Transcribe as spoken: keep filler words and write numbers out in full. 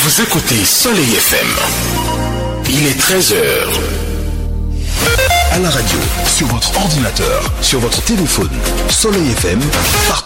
Vous écoutez Soleil F M. Il est treize heures. À la radio, sur votre ordinateur, sur votre téléphone, Soleil F M, partout.